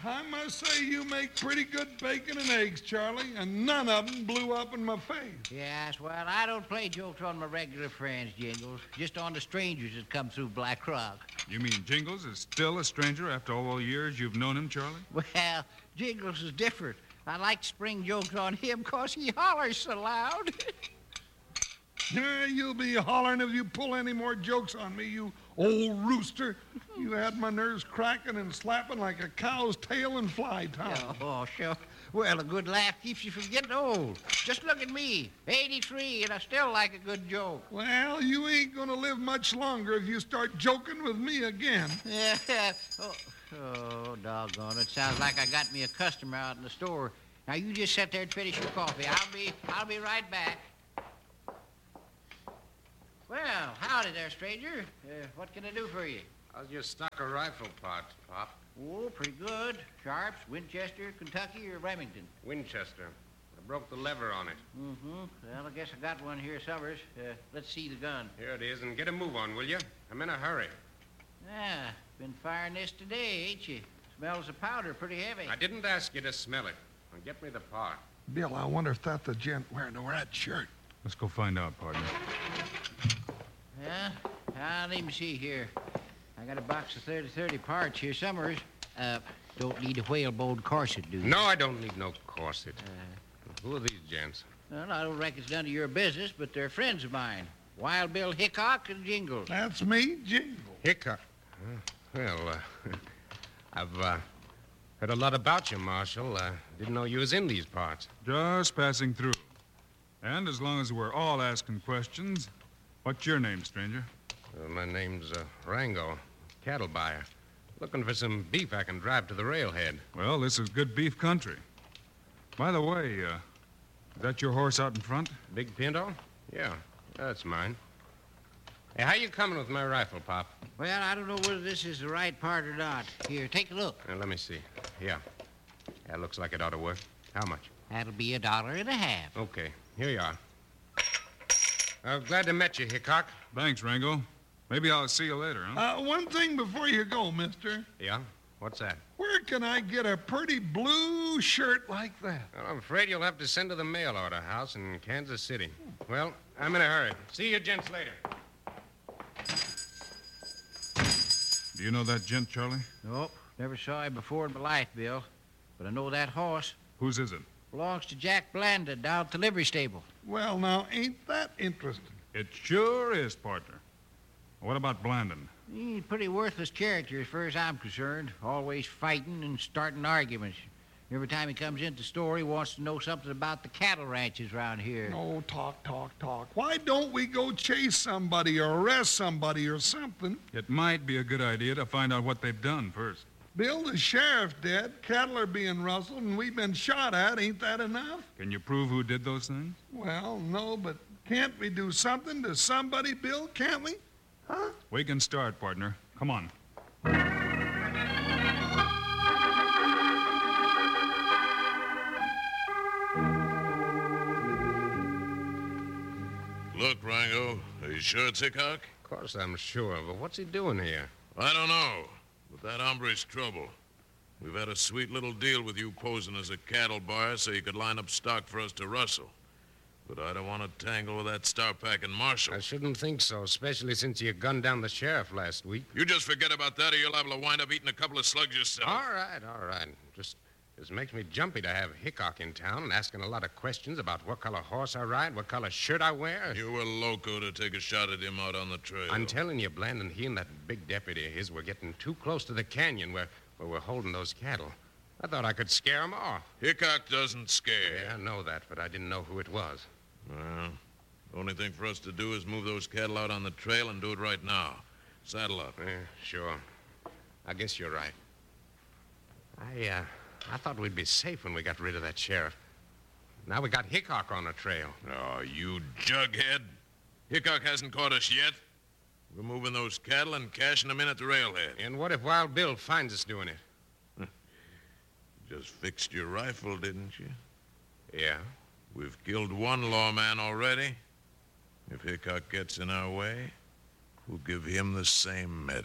I must say you make pretty good bacon and eggs, Charlie, and none of them blew up in my face. Yes, well, I don't play jokes on my regular friends, Jingles, just on the strangers that come through Black Rock. You mean Jingles is still a stranger after all the years you've known him, Charlie? Well, Jingles is different. I like to spring jokes on him because he hollers so loud. Yeah, you'll be hollering if you pull any more jokes on me, you old rooster. You had my nerves cracking and slapping like a cow's tail in fly time. Oh, sure. Well, a good laugh keeps you from getting old. Just look at me, 83, and I still like a good joke. Well, you ain't gonna live much longer if you start joking with me again. Yeah. Oh, doggone it. Sounds like I got me a customer out in the store. Now, you just sit there and finish your coffee. I'll be right back. Well, howdy there, stranger. What can I do for you? How's your stock of rifle parts, Pop? Oh, pretty good. Sharps, Winchester, Kentucky, or Remington? Winchester. I broke the lever on it. Mm-hmm. Well, I guess I got one here, Summers. Let's see the gun. Here it is, and get a move on, will you? I'm in a hurry. Ah, been firing this today, ain't you? Smells of powder pretty heavy. I didn't ask you to smell it. Now get me the part. Bill, I wonder if that's the gent wearing the red shirt. Let's go find out, partner. Yeah? Let me see here. I got a box of 30-30 parts here, Summers. Don't need a whalebone corset, do you? No, I don't need no corset. Who are these gents? Well, I don't reckon it's none of your business, but they're friends of mine. Wild Bill Hickok and Jingles. That's me, Jingle. Hickok? I've heard a lot about you, Marshal. Didn't know you was in these parts. Just passing through. And as long as we're all asking questions, what's your name, stranger? My name's Rango, cattle buyer. Looking for some beef I can drive to the railhead. Well, this is good beef country. By the way, is that your horse out in front? Big Pinto? Yeah, that's mine. Hey, how you coming with my rifle, Pop? Well, I don't know whether this is the right part or not. Here, take a look. Let me see. Yeah, looks like it ought to work. How much? That'll be $1.50. Okay, here you are. I'm glad to meet you, Hickok. Thanks, Rango. Maybe I'll see you later, huh? One thing before you go, mister. Yeah? What's that? Where can I get a pretty blue shirt like that? Well, I'm afraid you'll have to send to the mail order house in Kansas City. Well, I'm in a hurry. See you gents later. Do you know that gent, Charlie? Nope. Never saw him before in my life, Bill. But I know that horse. Whose is it? Belongs to Jack Blandon down at the livery stable. Well, now, ain't that interesting? It sure is, partner. What about Blandon? He's a pretty worthless character as far as I'm concerned. Always fighting and starting arguments. Every time he comes into the store, he wants to know something about the cattle ranches around here. Oh, talk. Why don't we go chase somebody or arrest somebody or something? It might be a good idea to find out what they've done first. Bill, the sheriff's dead, cattle are being rustled, and we've been shot at. Ain't that enough? Can you prove who did those things? Well, no, but can't we do something to somebody, Bill? Can't we? Huh? We can start, partner. Come on. Look, Rango, are you sure it's Hickok? Of course I'm sure, but what's he doing here? I don't know, but that hombre's trouble. We've had a sweet little deal with you posing as a cattle buyer so you could line up stock for us to rustle. But I don't want to tangle with that star-packing marshal. I shouldn't think so, especially since you gunned down the sheriff last week. You just forget about that or you're liable to wind up eating a couple of slugs yourself. All right. Just makes me jumpy to have Hickok in town and asking a lot of questions about what color horse I ride, what color shirt I wear. You were loco to take a shot at him out on the trail. I'm telling you, Blandon, he and that big deputy of his were getting too close to the canyon where we're holding those cattle. I thought I could scare them off. Hickok doesn't scare. Yeah, I know that, but I didn't know who it was. Well, the only thing for us to do is move those cattle out on the trail and do it right now. Saddle up. Yeah, sure. I guess you're right. I thought we'd be safe when we got rid of that sheriff. Now we got Hickok on the trail. Oh, you jughead. Hickok hasn't caught us yet. We're moving those cattle and cashing them in at the railhead. And what if Wild Bill finds us doing it? Just fixed your rifle, didn't you? Yeah. We've killed one lawman already. If Hickok gets in our way, we'll give him the same medal.